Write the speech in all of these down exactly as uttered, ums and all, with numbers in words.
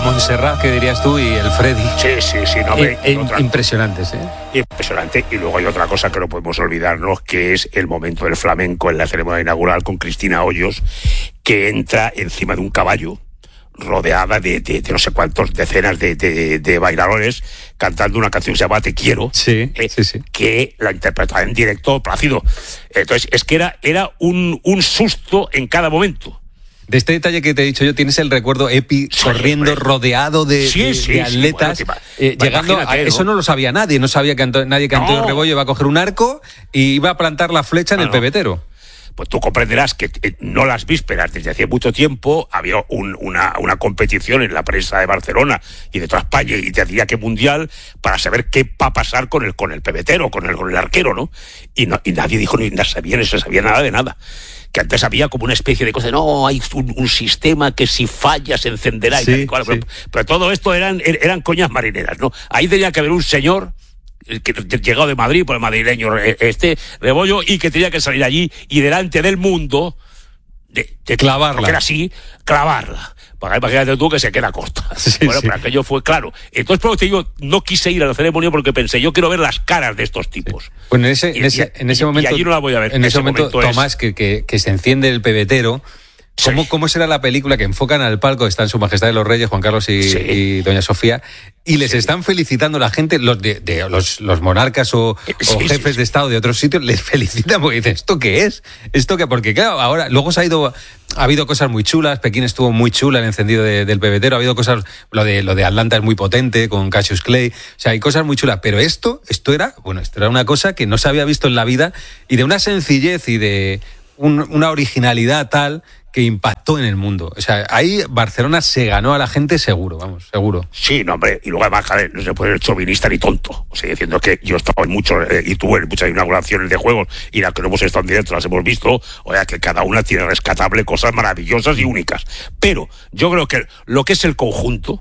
Montserrat, que dirías tú, y el Freddy. Sí, sí, sí. No, eh, me, eh, otra, impresionantes, ¿eh? Impresionante. Y luego hay otra cosa que no podemos olvidarnos, que es el momento del flamenco en la ceremonia inaugural con Cristina Hoyos, que entra encima de un caballo, rodeada de, de, de no sé cuántos decenas de, de, de bailadores, cantando una canción que se llama Te Quiero, sí, eh, sí, sí. que la interpretaba en directo Plácido. Entonces, es que era, era un, un susto en cada momento. De este detalle que te he dicho yo, tienes el recuerdo Epi sí, corriendo hombre. rodeado de, sí, de, sí, de atletas, sí, bueno, eh, llegando a, eso ¿no? no lo sabía nadie, no sabía que Anto, nadie que Antonio no. Rebollo iba a coger un arco y iba a plantar la flecha en ah, el pebetero. No. Pues tú comprenderás que eh, no las vísperas, desde hace mucho tiempo había un, una, una competición en la prensa de Barcelona y de toda España y te diría que mundial para saber qué va a pasar con el, con el pebetero, con el, con el arquero, ¿no? Y, no, y nadie dijo ni nada, sabía, no se sabía nada de nada. Que antes había como una especie de cosa, no, hay un, un sistema que si falla se encenderá y sí, tal y cual, sí. pero, pero todo esto eran, eran coñas marineras, ¿no? Ahí tenía que haber un señor que llegado de Madrid por el madrileño este Rebollo y que tenía que salir allí y delante del mundo de, de clavarla, porque era así, clavarla. Porque imagínate tú que se queda corta. Sí, bueno, sí. pero aquello fue claro. Entonces, por lo que te digo, no quise ir a la ceremonia porque pensé, yo quiero ver las caras de estos tipos. Sí. Bueno, en ese, y, en ese, y, en ese y, momento, y allí no la voy a ver. En ese, ese momento, momento Tomás, es... que, que, que se enciende el pebetero. ¿Cómo, sí. ¿Cómo será la película que enfocan al palco? Están Su Majestad de los Reyes, Juan Carlos y, sí. y Doña Sofía, y les sí. están felicitando la gente, los de, de los, los monarcas o, sí, o jefes sí. de Estado de otros sitios, les felicitan porque dicen, ¿esto qué es? ¿Esto qué? Porque claro, ahora, luego se ha ido, ha habido cosas muy chulas, Pekín estuvo muy chula, el encendido de, del pebetero, ha habido cosas, lo de, lo de Atlanta es muy potente, con Cassius Clay, o sea, hay cosas muy chulas, pero esto, esto era, bueno, esto era una cosa que no se había visto en la vida y de una sencillez y de un, una originalidad tal que impactó en el mundo. O sea, ahí Barcelona se ganó a la gente seguro, vamos, seguro. Sí, no, hombre, y luego además, joder, no se puede ser chauvinista ni tonto. O sea, diciendo que yo he estado en muchos, eh, y tuve en muchas inauguraciones de juegos, y las que no hemos estado en directo las hemos visto, o sea, que cada una tiene rescatable cosas maravillosas y únicas. Pero yo creo que lo que es el conjunto,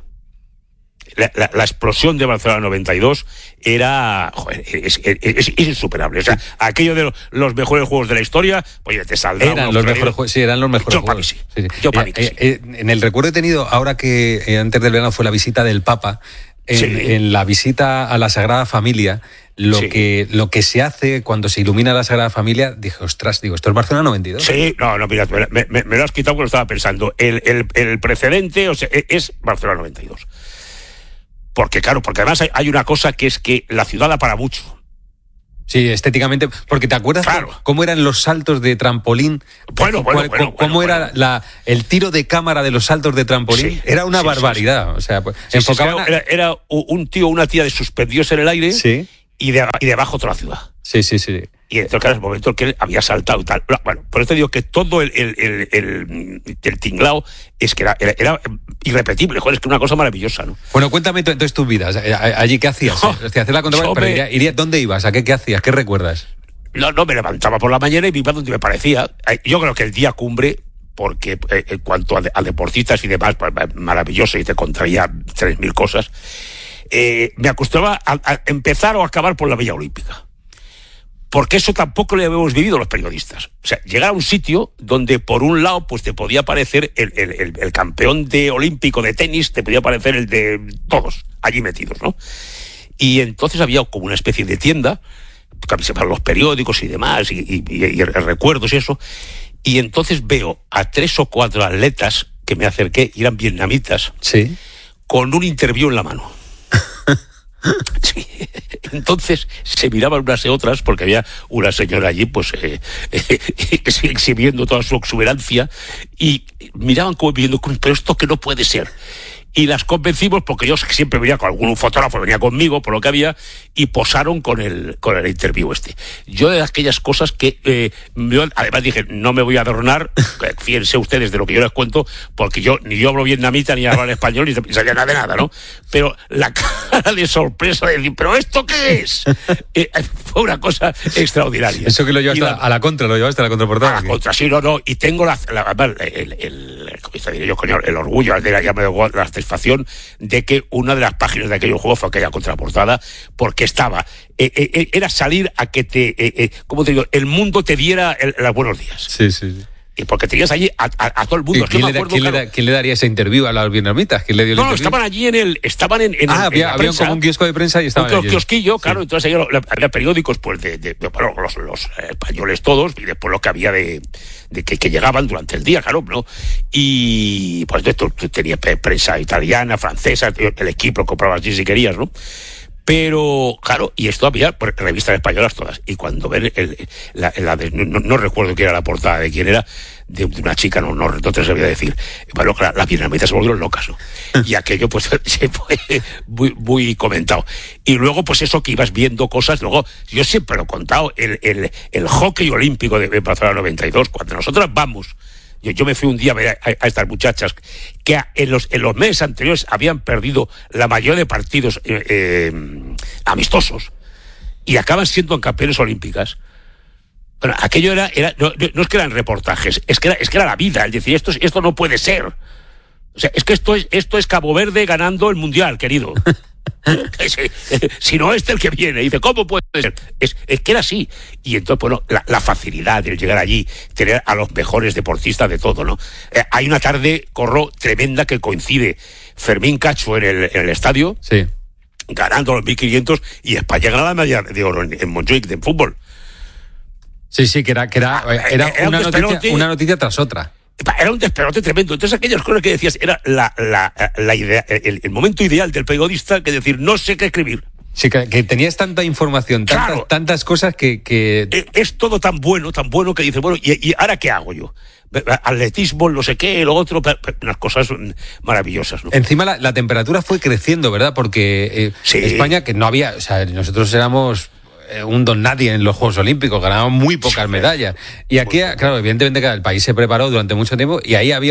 La, la, la explosión de Barcelona noventa y dos era, joder, es, es, es, es insuperable. O sea, aquello de los, los mejores juegos de la historia, pues te saldrá. Eran los mejores juegos, sí, eran los mejores yo juegos. Para mí sí. Sí, sí. Yo para mí eh, sí. Eh, en el recuerdo he tenido, ahora que eh, antes del verano fue la visita del Papa, en, sí. en la visita a la Sagrada Familia, lo, sí. que, lo que se hace cuando se ilumina la Sagrada Familia, dije, ostras, digo, esto es Barcelona noventa y dos. Sí, no, no, mira, me, me, me lo has quitado porque lo estaba pensando. El, el, el precedente, o sea, es Barcelona noventa y dos. Porque, claro, porque además hay, hay una cosa que es que la ciudad da para mucho. Sí, estéticamente, porque ¿te acuerdas claro. cómo eran los saltos de trampolín? Bueno, bueno, ¿Cuál, bueno, ¿Cómo bueno, era bueno. La, el tiro de cámara de los saltos de trampolín? Sí, era una sí, barbaridad. Sí, sí. O sea, pues, sí, enfocaban sí, era, era un tío o una tía de suspendidos en el aire sí. y, de, y debajo toda la ciudad. Sí, sí, sí. Y entonces, claro, es el momento que él había saltado y tal. Bueno, por eso te digo que todo el, el, el, el, el tinglao es que era, era, era irrepetible, joder, es que una cosa maravillosa, ¿no? Bueno, cuéntame entonces tus vidas. Allí, ¿qué hacías? No, o sea, hacer la contraparte, pero me... iría, iría, ¿dónde ibas? ¿A qué, qué hacías? ¿Qué recuerdas? No, no, me levantaba por la mañana y me iba donde me parecía. Yo creo que el día cumbre, porque eh, en cuanto a, a deportistas y demás, pues, maravilloso, y te contraía tres mil cosas, eh, me acostumbraba a, a empezar o acabar por la Villa Olímpica. Porque eso tampoco lo habíamos vivido los periodistas. O sea, llegar a un sitio donde por un lado pues te podía aparecer el, el, el, el campeón de olímpico de tenis, te podía aparecer el de todos allí metidos, ¿no? Y entonces había como una especie de tienda, para los periódicos y demás, y, y, y, y recuerdos y eso. Y entonces veo a tres o cuatro atletas que me acerqué, y eran vietnamitas, sí, con un interview en la mano. Sí. Entonces se miraban unas y otras porque había una señora allí pues eh, eh, exhibiendo toda su exuberancia y miraban como viendo, pero esto que no puede ser. Y las convencimos porque yo siempre venía con algún fotógrafo, venía conmigo por lo que había, y posaron con el con el interview este. Yo de aquellas cosas que eh, yo, además dije, no me voy a adornar, fíjense ustedes de lo que yo les cuento, porque yo ni yo hablo vietnamita, ni hablo español, ni sabía nada de nada, ¿no? Pero la cara de sorpresa de decir, ¿pero esto qué es? eh, fue una cosa extraordinaria. Eso que lo llevaste la, a la contra, lo llevaste a la contraportada. A la contra, sí, no, no, y tengo la, la, el, el, el, el, yo, coño, el orgullo, de la, ya me la satisfacción de que una de las páginas de aquellos juegos fue aquella contraportada, porque estaba, eh, eh, era salir a que te, eh, eh, ¿cómo te digo? El mundo te diera el, los buenos días. Sí, sí, sí. Y porque tenías allí a, a, a todo el mundo. ¿Quién, no le, acuerdo, ¿quién, claro. le da, ¿Quién le daría ese interview a los vietnamitas? ¿Quién le dio el No, no, interview? estaban allí en el... Estaban en, en ah, el, había, en la había prensa, como un kiosco de prensa y estaban un allí. kiosquillo, claro, sí. entonces había, había periódicos pues de, de, de bueno, los, los eh, españoles todos, y después lo que había de, de que, que llegaban durante el día, claro, ¿no? Y pues tú, tú tenías prensa italiana, francesa, el equipo lo comprabas allí si querías, ¿no? Pero, claro, y esto había pues, revistas españolas todas. Y cuando ven el, la, la de, no, no recuerdo quién era la portada, de quién era, de, de una chica, no, no, no te sabía decir. Bueno, las la vietnamitas se volvieron locas, ¿no? Y aquello, pues, se fue muy, muy comentado. Y luego, pues eso que ibas viendo cosas, luego, yo siempre lo he contado, el, el, el hockey olímpico de Barcelona noventa y dos, cuando nosotros vamos. Yo, yo me fui un día a ver a, a estas muchachas que en los, en los meses anteriores habían perdido la mayoría de partidos eh, eh, amistosos y acaban siendo campeones olímpicas. Bueno, aquello era, era no, no es que eran reportajes, es que era, es que era la vida, es decir, esto, esto no puede ser. O sea, es que esto es, esto es Cabo Verde ganando el Mundial, querido. Si no, este el que viene. Y dice, ¿cómo puede ser? Es, es que era así. Y entonces, bueno, la, la facilidad de llegar allí, tener a los mejores deportistas de todo, ¿no? Eh, hay una tarde, corro, tremenda que coincide Fermín Cacho en el, en el estadio, sí, ganando los mil quinientos, y España gana la medalla de oro en, en Montjuic, de fútbol. Sí, sí, que era, que era, era, era una, noticia, una noticia tras otra. Era un desperote tremendo. Entonces aquellas cosas que decías era la, la, la idea, el, el momento ideal del periodista, que decir, no sé qué escribir. Sí, que, que tenías tanta información, tantas, claro, tantas cosas que, que... Es, es todo tan bueno, tan bueno que dices, bueno, ¿y, y ahora qué hago yo? Atletismo, no sé qué, lo otro, unas cosas maravillosas, ¿no? Encima la, la temperatura fue creciendo, ¿verdad? Porque eh, sí. España, que no había, o sea, nosotros éramos un don nadie en los Juegos Olímpicos, ganábamos muy pocas medallas. Y aquí, claro, evidentemente, el país se preparó durante mucho tiempo y ahí había